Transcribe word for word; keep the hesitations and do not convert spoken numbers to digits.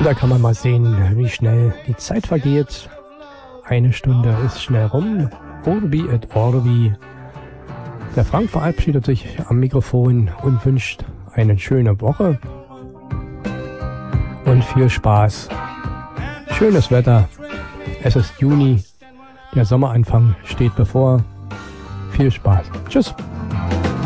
Da kann man mal sehen, wie schnell die Zeit vergeht. Eine Stunde ist schnell rum. Orbi et Orbi. Der Frank verabschiedet sich am Mikrofon und wünscht eine schöne Woche und viel Spaß. Schönes Wetter. Es ist Juni. Der Sommeranfang steht bevor. Viel Spaß. Tschüss.